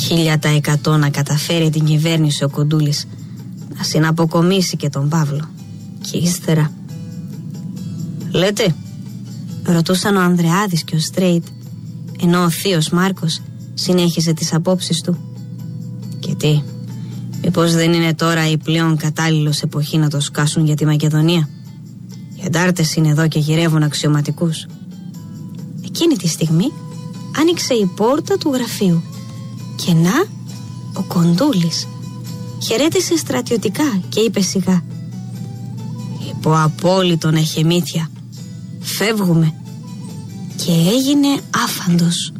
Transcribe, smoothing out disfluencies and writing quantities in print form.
1000% να καταφέρει την κυβέρνηση ο Κουντούλης, να συναποκομίσει και τον Παύλο. Και ύστερα. Λέτε, ρωτούσαν ο Ανδρεάδης και ο Στρέιτ, ενώ ο θείος Μάρκος συνέχισε τις απόψεις του. Και τι, μήπως δεν είναι τώρα η πλέον κατάλληλος εποχή να το σκάσουν για τη Μακεδονία? Οι αντάρτες είναι εδώ και γυρεύουν αξιωματικούς. Εκείνη τη στιγμή άνοιξε η πόρτα του γραφείου και να, ο Κοντούλης χαιρέτησε στρατιωτικά και είπε σιγά: υπό απόλυτον εχεμήθεια, φεύγουμε. Και έγινε άφαντος.